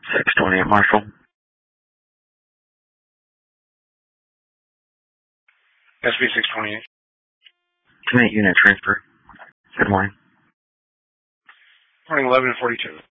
628 Marshall. SB 628. Commit unit transfer. Good morning. Morning, 11:42.